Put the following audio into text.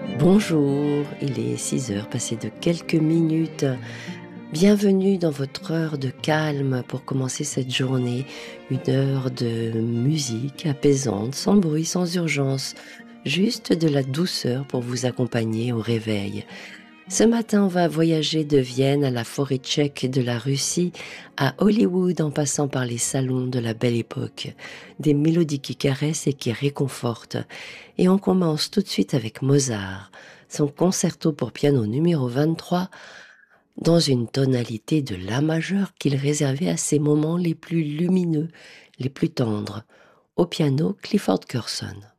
Bonjour, il est 6 heures passées de quelques minutes. Bienvenue dans votre heure de calme pour commencer cette journée. Une heure de musique apaisante, sans bruit, sans urgence. Juste de la douceur pour vous accompagner au réveil. Ce matin, on va voyager de Vienne à la forêt tchèque de la Russie, à Hollywood en passant par les salons de la Belle Époque. Des mélodies qui caressent et qui réconfortent. Et on commence tout de suite avec Mozart, son concerto pour piano numéro 23, dans une tonalité de la majeur qu'il réservait à ses moments les plus lumineux, les plus tendres. Au piano, Clifford Curzon.